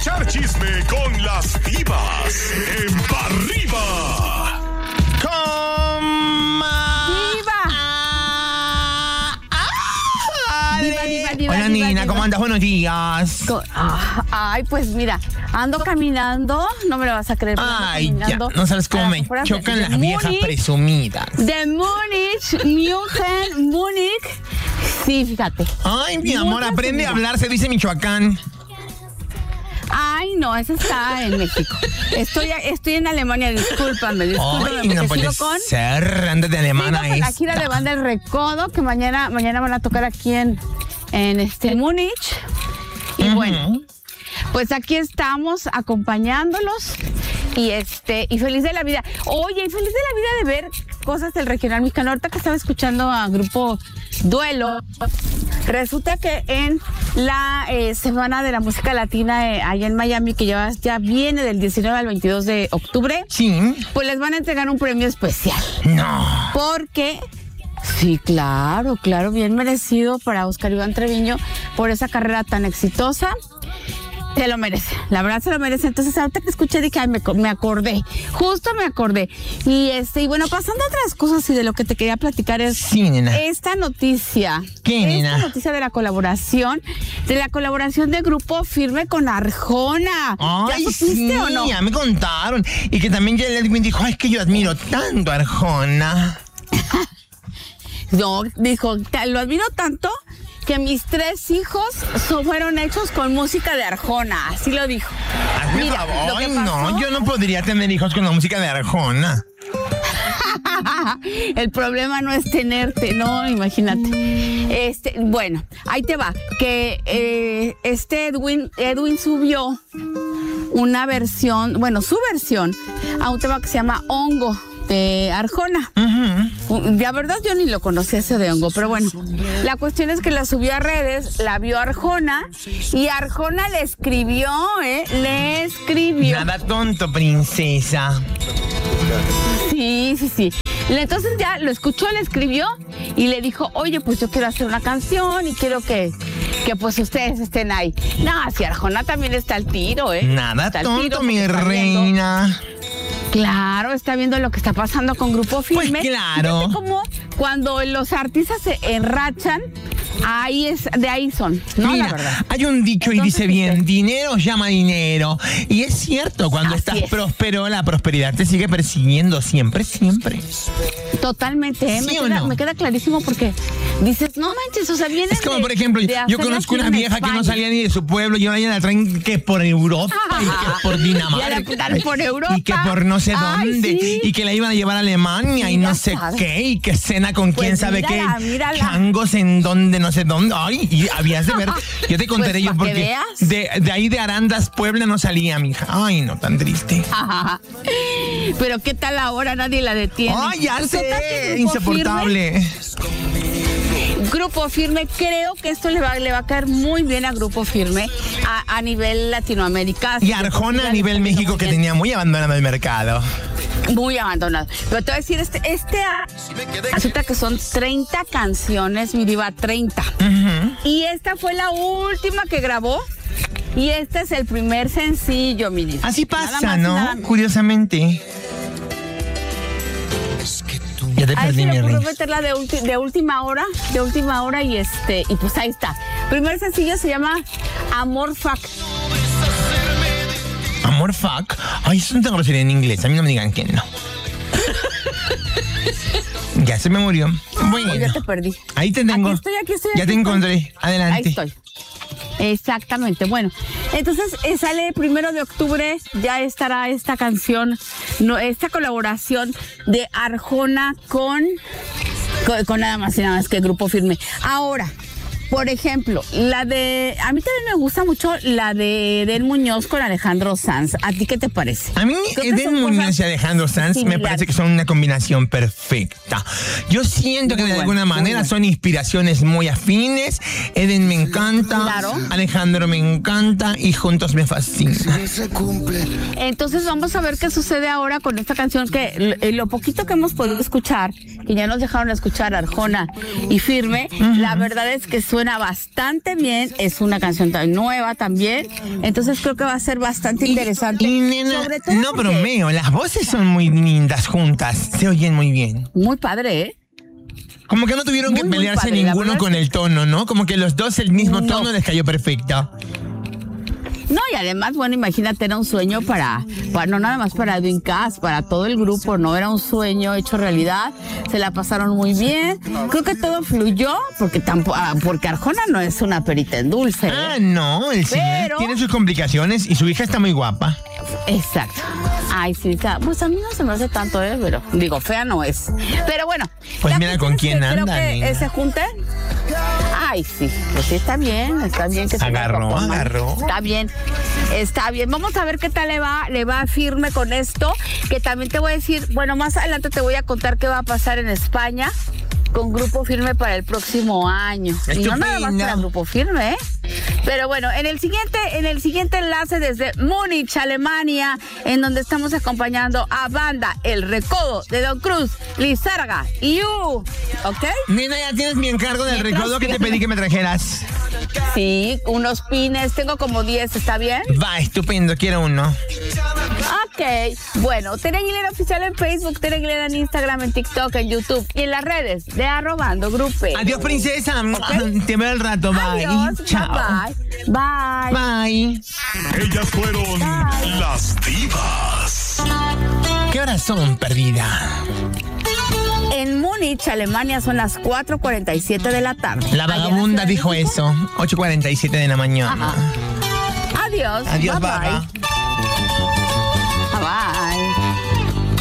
echar chisme con las divas en Pa' Arriba. Diva. Hola, Nina, ¿cómo andas? Buenos días. Ay, pues mira, ando caminando, no me lo vas a creer. Ay, ya, no sabes cómo me chocan las viejas presumidas. De Múnich. Sí, fíjate. Ay, mi amor, aprende a hablar, se dice Michoacán. Ay, no, eso está en México. Estoy en Alemania, discúlpame. Ay, no puede ser, anda de alemana esta. La gira de Banda El Recodo, que mañana van a tocar aquí en Múnich. Y bueno, pues aquí estamos acompañándolos y feliz de la vida. Oye, y feliz de la vida de ver cosas del regional mexicano. Ahorita que estaba escuchando a Grupo Duelo, resulta que en la Semana de la Música Latina allá en Miami, que ya viene del 19 al 22 de octubre, sí, pues les van a entregar un premio especial. No. Porque, sí, claro, bien merecido para Oscar Iván Treviño por esa carrera tan exitosa. Se lo merece, la verdad se lo merece. Entonces, ahorita que escuché dije, ay, me acordé. Y bueno, pasando a otras cosas y de lo que te quería platicar es esta noticia. ¿Qué, nena? Esta noticia de la colaboración de Grupo Firme con Arjona. Ay, ¿Ya supiste o no? Ya me contaron. Y que también ya Edwin dijo, ay, es que yo admiro tanto a Arjona. No, dijo, lo admiro tanto que mis 3 hijos fueron hechos con música de Arjona, así lo dijo. Mira, ay, no, yo no podría tener hijos con la música de Arjona. El problema no es tenerte, no, imagínate. Bueno, ahí te va, que Edwin subió una versión, su versión a un tema que se llama Hongo de Arjona. La verdad yo ni lo conocía ese de Hongo, pero bueno, la cuestión es que la subió a redes, la vio Arjona y Arjona le escribió. Nada tonto, princesa. Sí. Entonces ya lo escuchó, le escribió y le dijo, oye, pues yo quiero hacer una canción y quiero que pues ustedes estén ahí. No, si Arjona también está al tiro, Nada tonto, mi reina. Claro, está viendo lo que está pasando con Grupo Firme. Pues claro. Fíjate cómo cuando los artistas se enrachan, ahí son, ¿no? Mira, la verdad. Hay un dicho y dice bien, dinero llama dinero. Y es cierto, cuando estás próspero, la prosperidad te sigue persiguiendo siempre. Totalmente, ¿Sí me queda clarísimo porque dices, no manches, o sea, vienes. Es como, por ejemplo, yo conozco una vieja que no salía ni de su pueblo y ahora ya la traen que por Europa y que por Dinamarca. Por Europa. Y que por no sé dónde. Sí. Y que la iban a llevar a Alemania y no sé qué. Y que cena con quién sabe qué. Changos en donde, no sé dónde. Ay, y habías de ver. Yo te contaré pues, yo porque de ahí de Arandas, Puebla no salía, mija. Ay, no, tan triste. Pero ¿qué tal ahora? Nadie la detiene. Ay, ya sé. Insoportable. Grupo Firme, creo que esto le va a caer muy bien a Grupo Firme a nivel Latinoamérica. Y Arjona a nivel México, que tenía muy abandonado el mercado. Muy abandonado. Pero te voy a decir, resulta que son 30 canciones, mi diva, 30. Y esta fue la última que grabó. Y este es el primer sencillo, mi diva. Así pasa, ¿no? Curiosamente. Ya te perdí, mi reina. Meterla de última hora y pues ahí está. Primer sencillo se llama Amor Fuck. ¿Amor fuck? Ay, eso no tengo que decir en inglés. A mí no me digan que no. Ya se me murió. Bueno. Ya te perdí. Ahí te tengo. Aquí estoy. Ya te encontré. Adelante. Ahí estoy. Exactamente. Bueno, entonces sale el 1 de octubre, ya estará esta canción, esta colaboración de Arjona con nada más y nada más que Grupo Firme. Ahora, por ejemplo, a mí también me gusta mucho la de Edén Muñoz con Alejandro Sanz. ¿A ti qué te parece? A mí Edén Muñoz y Alejandro Sanz me parece que son una combinación perfecta. Yo siento que de alguna manera son inspiraciones muy afines. Edén me encanta, claro. Alejandro me encanta y juntos me fascina. Entonces vamos a ver qué sucede ahora con esta canción que lo poquito que hemos podido escuchar, que ya nos dejaron escuchar Arjona y Firme, la verdad es que suena suena bastante bien, es una canción tan nueva también, entonces creo que va a ser bastante interesante. Sobre todo no bromeo, las voces son muy lindas juntas, se oyen muy bien. Muy padre, ¿eh? Como que no tuvieron que pelearse padre, ninguno con el tono, ¿no? Como que los dos el mismo tono les cayó perfecto. No, y además, bueno, imagínate, era un sueño para no nada más para Edwin Cass, para todo el grupo, no era un sueño hecho realidad, se la pasaron muy bien, creo que todo fluyó, porque Arjona no es una perita en dulce. Ah, no, el señor tiene sus complicaciones y su hija está muy guapa. Exacto. Ay, sí, pues a mí no se me hace tanto, pero digo, fea no es. Pero bueno. Pues mira con quién anda, creo que se junten. Ay, sí, pues sí, está bien que se agarró. Está bien, vamos a ver qué tal le va firme con esto, que también te voy a decir, bueno, más adelante te voy a contar qué va a pasar en España con Grupo Firme para el próximo año. Estupendo. Y no nada más para Grupo Firme, ¿eh? Pero bueno, en el siguiente enlace desde Múnich, Alemania, en donde estamos acompañando a banda El Recodo de Don Cruz, Lizárraga y You, ¿ok? Nina, ya tienes mi encargo del recodo que te pedí que me trajeras. Sí, unos pines, tengo como 10, ¿está bien? Va, estupendo, quiero uno. Ok, bueno, Tere Aguilera Oficial en Facebook, Tere Aguilera en Instagram, en TikTok, en YouTube y en las redes de @andogrupe. Adiós, princesa. Okay. Te veo al rato, bye. Adiós, chao. Bye. Bye. Ellas fueron las divas. ¿Qué horas son, perdida? En Múnich, Alemania, son las 4:47 de la tarde. La vagabunda dijo eso. 8:47 de la mañana. Ajá. Adiós. Adiós, bye. Baba.